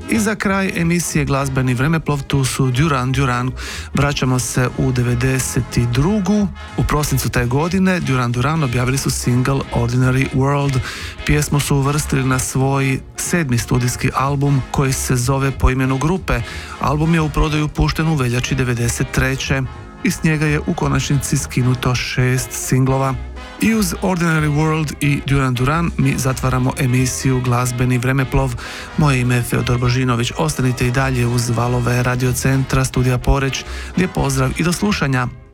I za kraj emisije Glazbeni vremeplov tu su Duran Duran. Vraćamo se u 92. U prosincu te godine Duran Duran objavili su single Ordinary World. Pjesmu su uvrstili na svoj 7. studijski album koji se zove po imenu grupe. Album je u prodaju pušten u veljači 93. i s njega je u konačnici skinuto 6 singlova. I uz Ordinary World i Duran Duran mi zatvaramo emisiju Glazbeni vremeplov. Moje ime je Feodor Božinović. Ostanite i dalje uz valove Radio Centra, Studija Poreć. Lijep pozdrav i do slušanja.